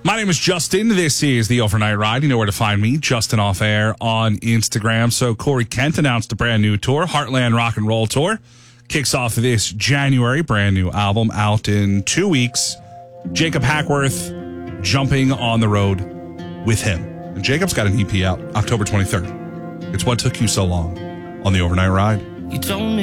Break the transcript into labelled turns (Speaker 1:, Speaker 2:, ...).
Speaker 1: My name is Justin. This is the Overnight Ride. You know where to find me, Justin Off Air on Instagram. So Corey Kent announced a brand new tour, Heartland Rock and Roll Tour. Kicks off this January. Brand new album out in 2 weeks. Jacob Hackworth jumping on the road with him. And Jacob's got an EP out October 23rd. It's What Took You So Long on the Overnight Ride.
Speaker 2: You told me